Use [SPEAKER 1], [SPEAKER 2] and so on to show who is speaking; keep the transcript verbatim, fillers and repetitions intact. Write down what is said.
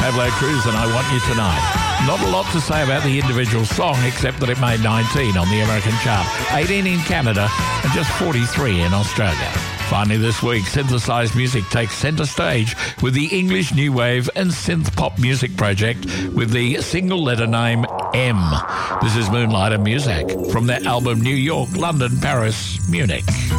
[SPEAKER 1] Pablo Cruz and I Want You Tonight. Not a lot to say about the individual song except that it made nineteen on the American chart, eighteen in Canada and just forty-three in Australia. Finally this week, synthesized music takes centre stage with the English new wave and synth pop music project with the single letter name M. This is Moonlighter Music from their album New York, London, Paris, Munich.